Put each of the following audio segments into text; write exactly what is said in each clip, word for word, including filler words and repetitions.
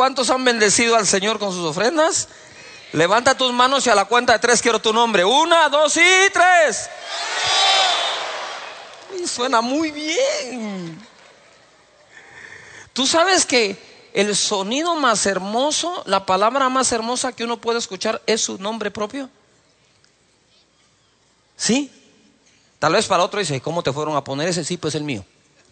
¿cuántos han bendecido al Señor con sus ofrendas? Levanta tus manos y a la cuenta de tres quiero tu nombre. Una, dos y tres. Y suena muy bien. Tú sabes que el sonido más hermoso, la palabra más hermosa que uno puede escuchar es su nombre propio. ¿Sí? Tal vez para otro dice, ¿cómo te fueron a poner ese? Sí, pues el mío.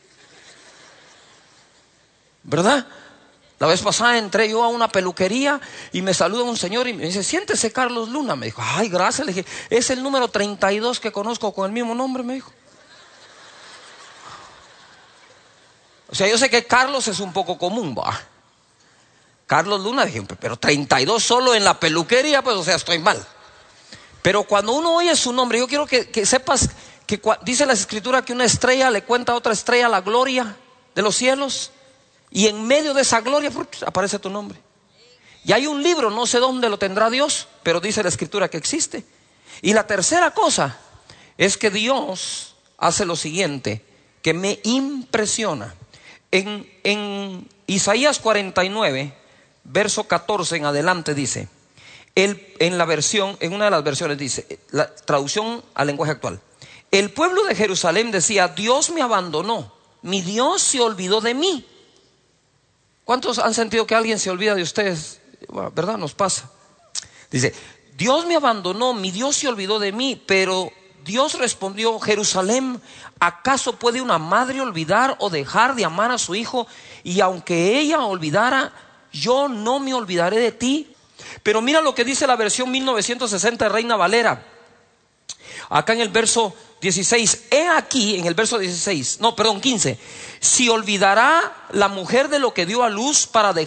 ¿Verdad? La vez pasada entré yo a una peluquería y me saluda un señor y me dice, siéntese Carlos Luna. Me dijo, ay, gracias. Le dije, es el número treinta y dos que conozco con el mismo nombre, me dijo. O sea, yo sé que Carlos es un poco común, va. Carlos Luna, dije, pero treinta y dos solo en la peluquería, pues o sea, estoy mal. Pero cuando uno oye su nombre, yo quiero que, que sepas que dice la Escritura que una estrella le cuenta a otra estrella la gloria de los cielos. Y en medio de esa gloria aparece tu nombre. Y hay un libro, no sé dónde lo tendrá Dios, pero dice la Escritura que existe. Y la tercera cosa es que Dios hace lo siguiente, que me impresiona. En, en Isaías cuarenta y nueve, verso catorce en adelante dice, el, en la versión, en una de las versiones dice, la traducción al lenguaje actual, el pueblo de Jerusalén decía, Dios me abandonó, mi Dios se olvidó de mí. ¿Cuántos han sentido que alguien se olvida de ustedes? ¿Verdad? Nos pasa. Dice, Dios me abandonó, mi Dios se olvidó de mí. Pero Dios respondió, Jerusalén, ¿acaso puede una madre olvidar o dejar de amar a su hijo? Y aunque ella olvidara, yo no me olvidaré de ti. Pero mira lo que dice la versión mil novecientos sesenta de Reina Valera. Acá en el verso dieciséis, he aquí, en el verso dieciséis, no, perdón, quince. Si olvidará la mujer de lo que dio a luz para dejar